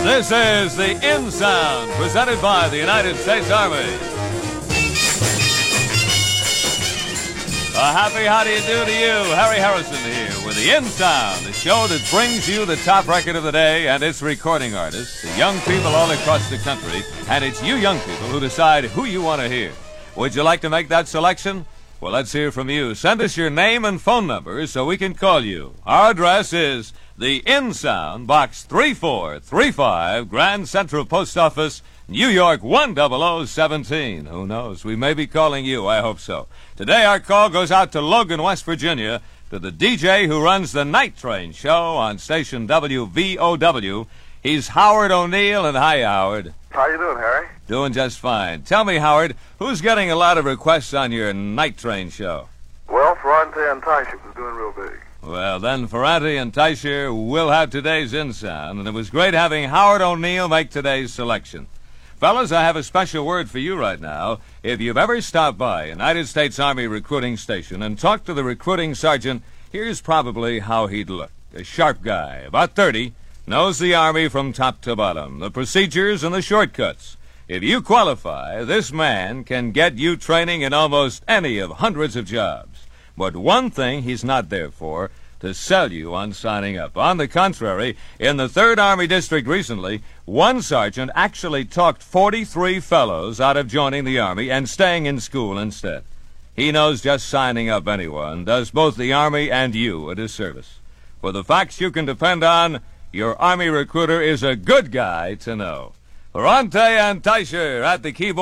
This is the In Sound, presented by the United States Army. A happy how do you do to you, Harry Harrison here with the In Sound, the show that brings you the top record of the day and its recording artists, the young people all across the country, and it's you young people who decide who you want to hear. Would you like to make that selection? Well, let's hear from you. Send us your name and phone number so we can call you. Our address is the In Sound, Box 3435, Grand Central Post Office, New York 10017. Who knows? We may be calling you. I hope so. Today our call goes out to Logan, West Virginia, to the DJ who runs the Night Train show on station WVOW. He's Howard O'Neill, and hi, Howard. How you doing, Harry? Doing just fine. Tell me, Howard, who's getting a lot of requests on your Night Train show? Well, Ferrante and Teicher was doing real big. Well, then, Ferrante and Teicher will have today's In Sound, and it was great having Howard O'Neill make today's selection. Fellas, I have a special word for you right now. If you've ever stopped by a United States Army recruiting station and talked to the recruiting sergeant, here's probably how he'd look. A sharp guy, about 30, knows the Army from top to bottom, the procedures and the shortcuts. If you qualify, this man can get you training in almost any of hundreds of jobs. But one thing he's not there for, to sell you on signing up. On the contrary, in the 3rd Army District recently, one sergeant actually talked 43 fellows out of joining the Army and staying in school instead. He knows just signing up anyone does both the Army and you a disservice. For the facts you can depend on, your Army recruiter is a good guy to know. Ferrante and Teicher at the keyboard.